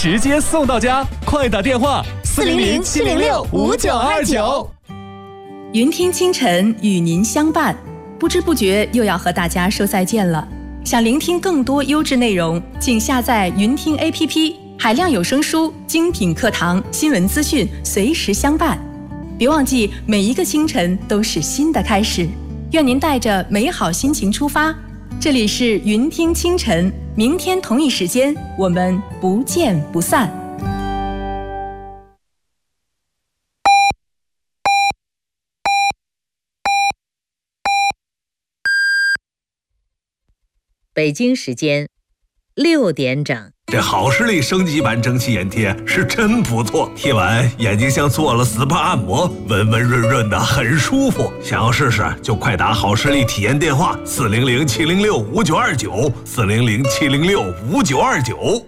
直接送到家，快打电话400-706-5929。 云听清晨与您相伴，不知不觉又要和大家说再见了。想聆听更多优质内容，请下载云听 APP， 海量有声书、精品课堂、新闻资讯随时相伴。别忘记，每一个清晨都是新的开始。愿您带着美好心情出发。这里是云听清晨，明天同一时间我们不见不散。 北京时间6点整。 这好视力升级版蒸汽眼贴是真不错，贴完眼睛像做了 SPA 按摩，温温润润的，很舒服。想要试试就快打好视力体验电话400-706-5929 400-706-5929。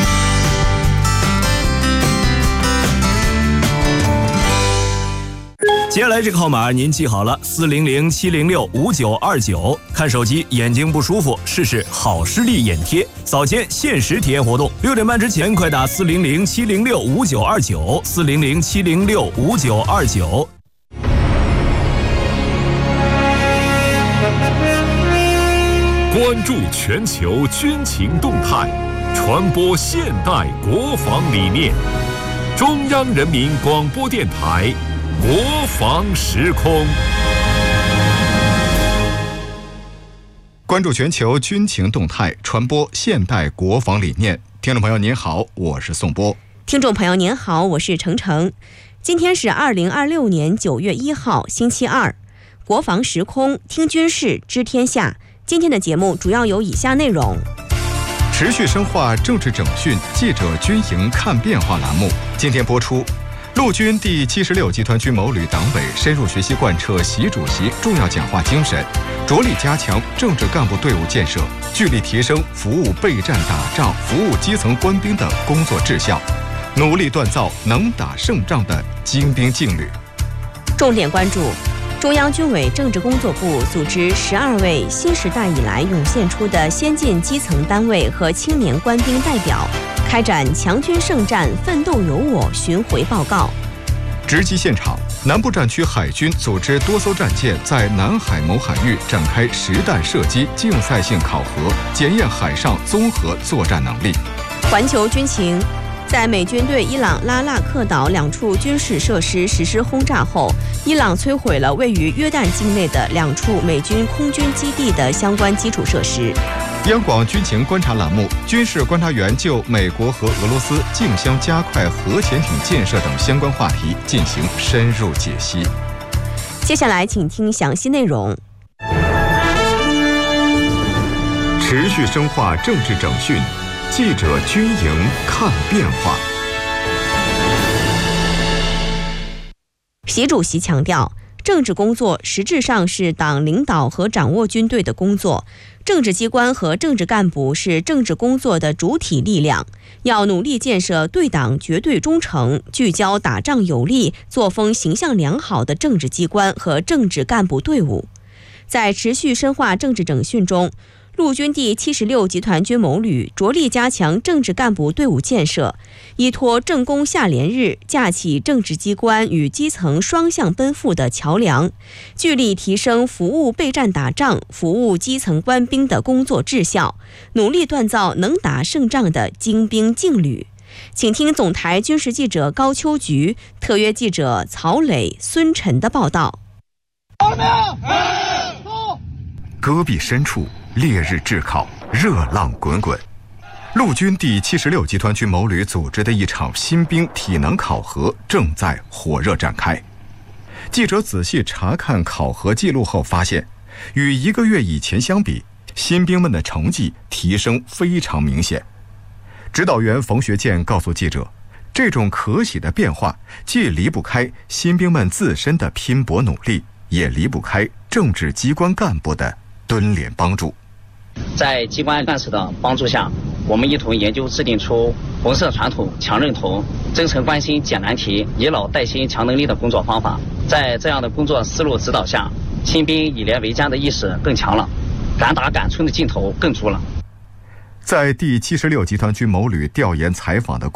接下来这个号码您记好了，400-706-5929。看手机眼睛不舒服，试试好视力眼贴，早间限时体验活动，6点半之前快打400-706-5929 400-706-5929。 关注全球军情动态，传播现代国防理念。中央人民广播电台国防时空。 关注全球军情动态，传播现代国防理念。听众朋友您好，我是宋波。 听众朋友您好，我是程程。今天是2026年9月1号星期二，国防时空听军事知天下。今天的节目主要有以下内容： 持续深化政治整训，记者军营看变化栏目今天播出。陆军第76集团军某旅党委深入学习贯彻习主席重要讲话精神，着力加强政治干部队伍建设，聚力提升服务备战打仗、服务基层官兵的工作质效，努力锻造能打胜仗的精兵劲旅。 重点关注中央军委政治工作部组织12位新时代以来涌现出的先进基层单位和青年官兵代表，开展强军胜战奋斗有我巡回报告。 直击现场，南部战区海军组织多艘战舰在南海某海域展开实弹射击竞赛性考核，检验海上综合作战能力。 环球军情，在美军对伊朗拉纳克岛2处军事设施实施轰炸后，伊朗摧毁了位于约旦境内的2处美军空军基地的相关基础设施。 央广军情观察栏目，军事观察员就美国和俄罗斯竞相加快核潜艇建设等相关话题进行深入解析。 接下来请听详细内容。 持续深化政治整训，记者军营看变化。 习主席强调，政治工作实质上是党领导和掌握军队的工作，政治机关和政治干部是政治工作的主体力量，要努力建设对党绝对忠诚、聚焦打仗有力、作风形象良好的政治机关和政治干部队伍。在持续深化政治整训中，陆军第76集团军某旅着力加强政治干部队伍建设，依托政工下联日，架起政治机关与基层双向奔赴的桥梁，聚力提升服务备战打仗、服务基层官兵的工作质效，努力锻造能打胜仗的精兵劲旅。请听总台军事记者高秋菊、特约记者曹磊、孙晨的报道。 戈壁深处，烈日炙烤，热浪滚滚。陆军第76集团军某旅组织的一场新兵体能考核正在火热展开。记者仔细查看考核记录后发现，与1个月以前相比，新兵们的成绩提升非常明显。指导员冯学建告诉记者，这种可喜的变化既离不开新兵们自身的拼搏努力，也离不开政治机关干部的敦联帮助。 在机关干事的帮助下，我们一同研究制定出红色传统强认同、真诚关心解难题、以老带新强能力的工作方法。在这样的工作思路指导下，新兵以连为家的意识更强了，敢打敢冲的劲头更足了。 在第76集团军某旅调研采访的